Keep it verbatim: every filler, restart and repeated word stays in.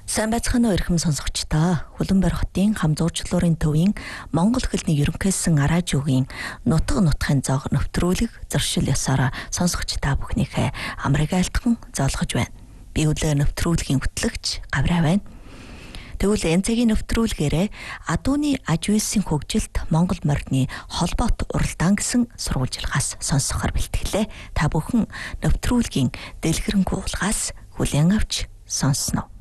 Сайн байцгаана уу эрхэм сонсогчдоо. Хүлэнбэр хотын хамзуурчлуурын төвийн Монгол хэлний ерөнхийлсөн араажуугийн нутаг нутгийн зоог нэвтрүүлэг зуршил ёсоор сонсогч та бүхнийхээ амрыг айлтхан зоолгож байна. Би өглөө нэвтрүүлгийн хөтлөгч Гавраа байна. Тэгвэл энэ цагийн нэвтрүүлгээрээ Адууны аж үйлсийн хөгжилт Монгол морины холбоот уралдаан гэсэн сурвалжилгаас сонсохоор бэлтгэлээ. Та бүхэн нэвтрүүлгийн дэлгэрэнгүй уулгаас хүлээн авч сонсноо.